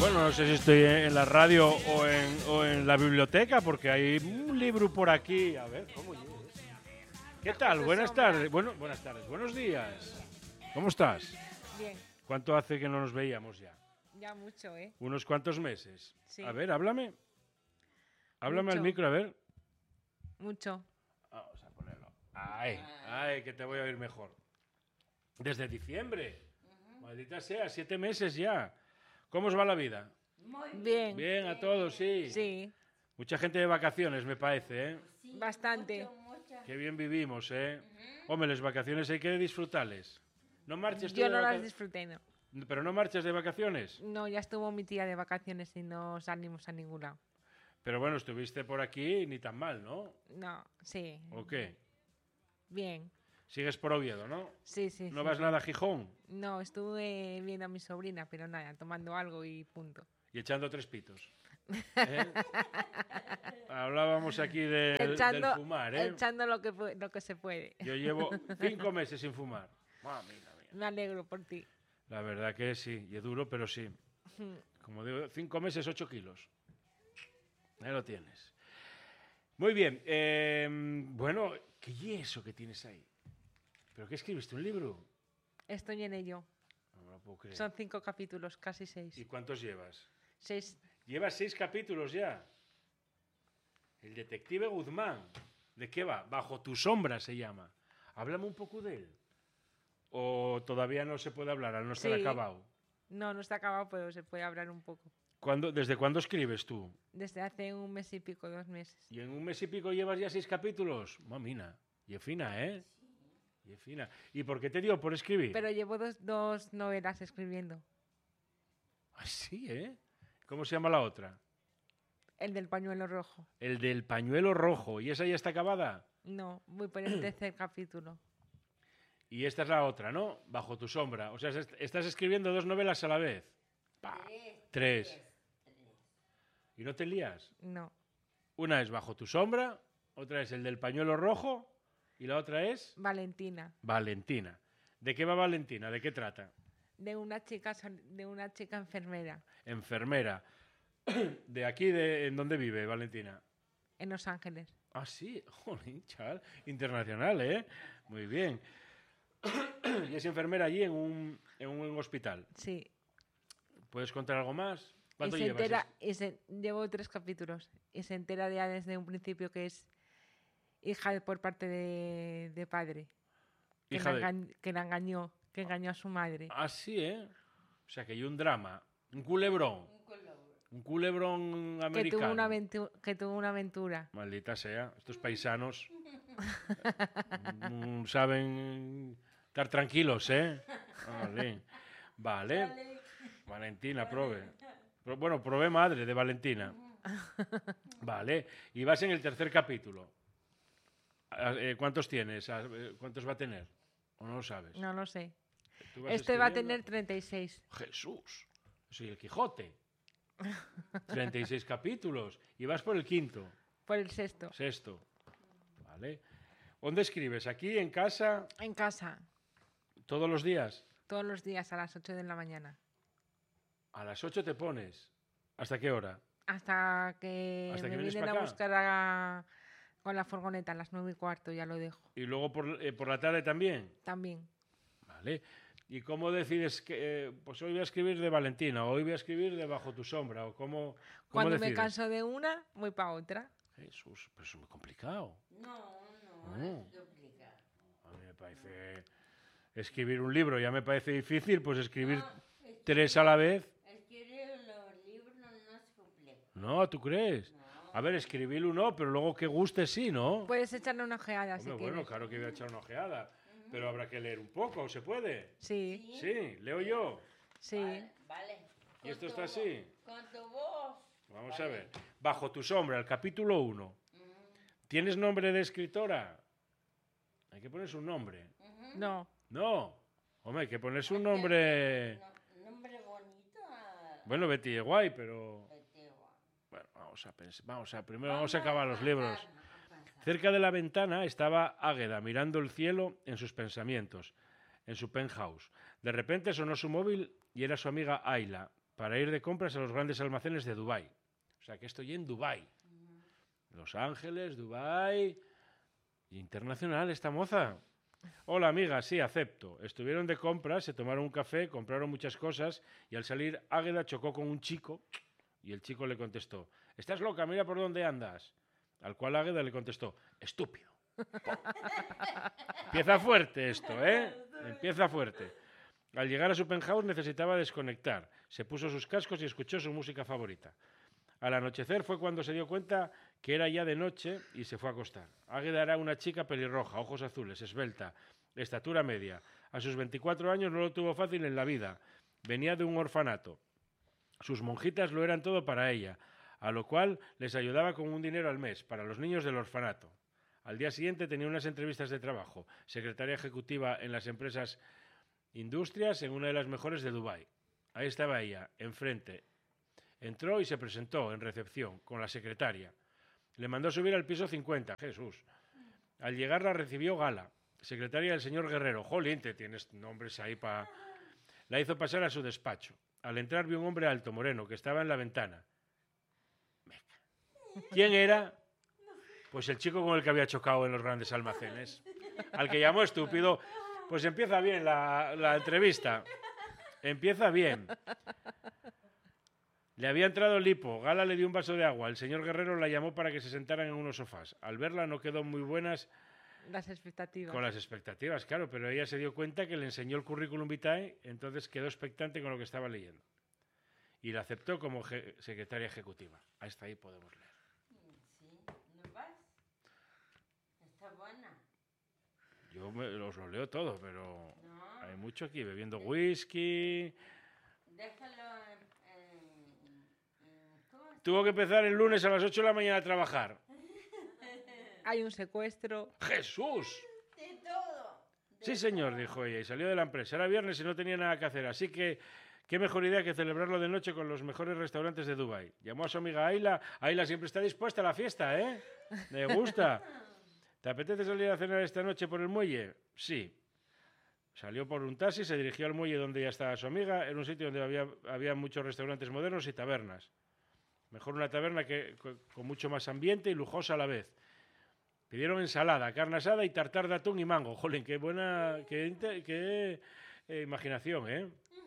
Bueno, no sé si estoy en la radio o en la biblioteca, porque hay un libro por aquí. A ver, ¿cómo es? ¿Qué tal? Buenas tardes. Bueno, buenas tardes. Buenos días. ¿Cómo estás? Bien, ¿Cuánto hace que no nos veíamos ya? ya mucho, ¿eh? Unos cuantos meses. Sí. A ver, háblame. Háblame al Mucho. micro, a ver. Mucho. Vamos a ponerlo. Ay, que te voy a oír mejor. Desde diciembre. Maldita sea, 7 meses ya. ¿Cómo os va la vida? Bien. Bien, a todos, sí. Sí, Mucha gente de vacaciones, me parece, ¿eh? bastante. Qué bien vivimos, ¿eh? Hombre, las vacaciones hay que disfrutarles. ¿No marches tú Yo de no las vacaciones? disfruté, no. ¿Pero no marchas de vacaciones? No, ya estuvo mi tía de vacaciones y no salimos a ningún lado. Pero bueno, estuviste por aquí ni tan mal, ¿no? No, sí. ¿O qué? Bien. Sigues por Oviedo, ¿no? Sí, sí. ¿No sí, vas sí. nada a Gijón? No, estuve viendo a mi sobrina, pero nada, tomando algo y punto. Y echando 3 pitos. ¿Eh? Hablábamos aquí del fumar, ¿eh? Echando lo que se puede. Yo llevo 5 meses sin fumar. Mamita mía. Me alegro por ti. La verdad que sí, y es duro, pero sí. Como digo, 5 meses, 8 kilos. Ahí lo tienes. Muy bien. Bueno, ¿qué es eso que tienes ahí? ¿Pero qué escribiste? ¿Un libro? Estoy en ello. No me lo puedo creer. Son 5 capítulos, casi 6. ¿Y cuántos llevas? 6. Llevas 6 capítulos ya. El detective Guzmán. ¿De qué va? Bajo tu sombra se llama. Háblame un poco de él. ¿O todavía no se puede hablar al no estar Sí. acabado? No, no está acabado, pero se puede hablar un poco. ¿Desde cuándo escribes tú? Desde hace 1 mes y pico, 2 meses. ¿Y en 1 mes y pico llevas ya 6 capítulos? Mamina. Y es fina, ¿eh? Y es fina. ¿Y por qué te dio por escribir? Pero llevo dos novelas escribiendo. Ah, sí, ¿eh? ¿Cómo se llama la otra? El del pañuelo rojo. El del pañuelo rojo. ¿Y esa ya está acabada? No, voy por el tercer capítulo. Y esta es la otra, ¿no? Bajo tu sombra. O sea, estás escribiendo 2 novelas a la vez. Pa. 3. ¿Y no te lías? No. Una es Bajo tu sombra, otra es el del pañuelo rojo y la otra es Valentina. Valentina. ¿De qué va Valentina? ¿De qué trata? De una chica enfermera Enfermera. ¿De aquí, en dónde vive Valentina? en Los Ángeles. Ah, sí. Jolín, chaval. Internacional, ¿eh? Muy bien. Y es enfermera allí en un hospital. Sí. ¿Puedes contar algo más? Y ¿Cuánto se llevas? entera, llevo 3 capítulos. Y se entera ya desde un principio que es hija por parte de padre. Hija Que la engañó. Que engañó a su madre. Ah, sí, ¿eh? O sea, que hay un drama. Un culebrón. Un culebrón americano. Que tuvo una aventura. Maldita sea. Estos paisanos saben estar tranquilos, ¿eh? Vale. Valentina, prove. Bueno, probé madre de Valentina. Vale. Y vas en el tercer capítulo. ¿Cuántos tienes? ¿Cuántos va a tener? ¿O no lo sabes? No lo sé. ¿Tú vas Este va a escribiendo? tener 36. Jesús. Soy el Quijote. 36 capítulos. Y vas por el quinto. Por el sexto. Sexto. Vale. ¿Dónde escribes? ¿Aquí, en casa? En casa. ¿Todos los días? Todos los días a las 8 de la mañana. A las 8 te pones. ¿Hasta qué hora? Hasta que ¿Hasta que me vienes vienen pa' a acá? buscar con la furgoneta a las 9:15, ya lo dejo. ¿Y luego por la tarde también? También. Vale. ¿Y cómo decides que pues hoy voy a escribir de Valentina o hoy voy a escribir de Bajo tu sombra? ¿O cómo Cuando decides? me canso de una, voy para otra. Jesús, pero eso es muy complicado. No, es complicado. A mí me parece... Escribir un libro ya me parece difícil, pues escribir No, 3 a la vez... escribir los libros no es complejo. No, ¿tú crees? A ver, escribirlo no, pero luego que guste sí, ¿no? Puedes echarle una ojeada si Hombre, bueno, quieres. claro que voy a echar una ojeada, pero habrá que leer un poco, ¿se puede? Sí, Sí, leo yo. sí. Vale. ¿Y esto está así? Con tu voz. Vamos a ver. Bajo tu sombra, el capítulo 1. ¿Tienes nombre de escritora? Hay que ponerse un nombre. No. No. Hombre, hay que ponerse un nombre... Nombre bonito. Bueno, Betty Guay, pero... Betegua. Bueno, primero vamos a acabar los libros. Cerca de la ventana estaba Águeda mirando el cielo en sus pensamientos, en su penthouse. De repente sonó su móvil y era su amiga Ayla. para ir de compras a los grandes almacenes de Dubái. O sea, que estoy en Dubái. Los Ángeles, Dubái... Internacional esta moza. Hola, amiga, sí, acepto. Estuvieron de compras, se tomaron un café, compraron muchas cosas y al salir Águeda chocó con un chico y el chico le contestó: «Estás loca, mira por dónde andas». Al cual Águeda le contestó: «Estúpido». Empieza fuerte esto, ¿eh? Empieza fuerte. Al llegar a su penthouse necesitaba desconectar. Se puso sus cascos y escuchó su música favorita. Al anochecer fue cuando se dio cuenta que era ya de noche y se fue a acostar. Águeda era una chica pelirroja, ojos azules, esbelta, estatura media. A sus 24 años no lo tuvo fácil en la vida. Venía de un orfanato. Sus monjitas lo eran todo para ella, a lo cual les ayudaba con un dinero al mes para los niños del orfanato. Al día siguiente tenía unas entrevistas de trabajo, secretaria ejecutiva en las empresas Industrias en una de las mejores de Dubái. Ahí estaba ella, enfrente. Entró y se presentó en recepción con la secretaria. Le mandó subir al piso 50, Jesús. Al llegar la recibió Gala, secretaria del señor Guerrero. Jolín, te tienes nombres ahí para... La hizo pasar a su despacho. Al entrar vio un hombre alto, moreno, que estaba en la ventana. ¿Quién era? Pues el chico con el que había chocado en los grandes almacenes. Al que llamó estúpido. Pues empieza bien la entrevista. Empieza bien. Le había entrado el hipo. Gala le dio un vaso de agua. El señor Guerrero la llamó para que se sentaran en unos sofás. Al verla no quedó muy buenas Las expectativas. con las expectativas, claro, pero ella se dio cuenta que le enseñó el currículum vitae, entonces quedó expectante con lo que estaba leyendo. Y la aceptó como secretaria ejecutiva. Hasta ahí podemos leer. Sí, ¿no vas? Está buena. Yo os lo leo todo, pero No, hay mucho aquí, bebiendo whisky. déjalo ¿cómo se Tuvo que empezar el lunes a las 8 de la mañana a trabajar. Hay un secuestro. ¡Jesús! de todo? Sí, señor, dijo ella, y salió de la empresa. Era viernes y no tenía nada que hacer, así que qué mejor idea que celebrarlo de noche con los mejores restaurantes de Dubái. Llamó a su amiga Ayla. Ayla siempre está dispuesta a la fiesta, ¿eh? Me gusta. ¿Te apetece salir a cenar esta noche por el muelle? Sí. Salió por un taxi, se dirigió al muelle donde ya estaba su amiga, en un sitio donde había muchos restaurantes modernos y tabernas. Mejor una taberna con mucho más ambiente y lujosa a la vez. Pidieron ensalada, carne asada y tartar de atún y mango. Jolín, qué buena, qué imaginación, ¿eh?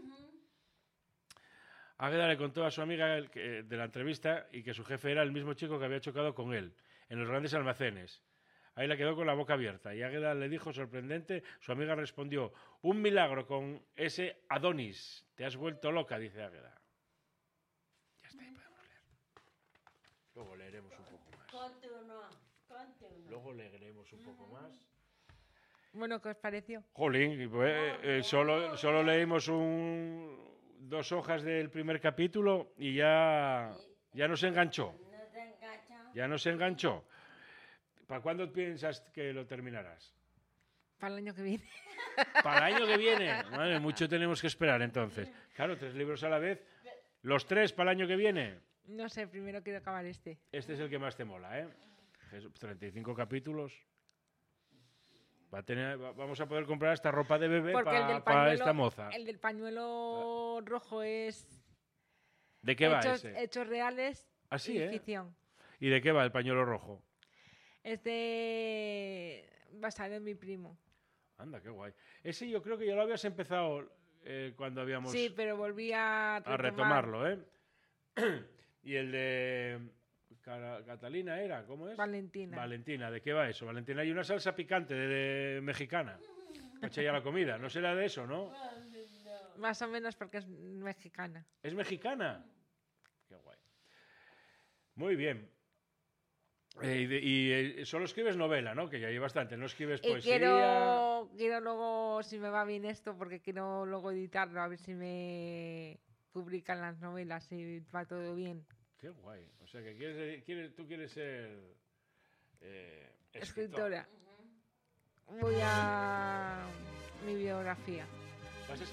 Águeda le contó a su amiga de la entrevista y que su jefe era el mismo chico que había chocado con él, en los grandes almacenes. Ahí la quedó con la boca abierta y Águeda le dijo sorprendente, su amiga respondió: «Un milagro con ese Adonis. Te has vuelto loca», dice Águeda. Ya está, ahí podemos leer. Luego leeremos un poco más. Conte uno. Luego leeremos un poco más. Bueno, ¿qué os pareció? Jolín, pues, solo leímos 2 hojas del primer capítulo y ya nos enganchó. ¿No te engancha? Ya nos enganchó. ¿Para cuándo piensas que lo terminarás? Para el año que viene. ¿Para el año que viene? Vale, mucho tenemos que esperar entonces. Claro, 3 libros a la vez. ¿Los 3 para el año que viene? No sé, primero quiero acabar este. Este es el que más te mola, ¿eh? 35 capítulos. Vamos a poder comprar esta ropa de bebé Porque el del para pañuelo, esta moza. el del pañuelo rojo es ¿De qué va ese? hechos reales Así, y ficción. ¿Y de qué va el pañuelo rojo? Es basado en mi primo. Anda, qué guay. Ese yo creo que ya lo habías empezado cuando habíamos Sí, pero volví a retomarlo, ¿eh? Y el de Catalina era, ¿cómo es? Valentina. Valentina, ¿de qué va eso? Valentina, hay una salsa picante de mexicana. Echa ya la comida. No será de eso, ¿no? Más o menos porque es mexicana. ¿Es mexicana? Qué guay. Muy bien. Solo escribes novela, ¿no? Que ya hay bastante. No escribes Y poesía. quiero luego, si me va bien esto, porque quiero luego editarlo, a ver si me publican las novelas, si va todo bien. Qué guay. O sea, que tú quieres ser Escritora. Voy a mi biografía.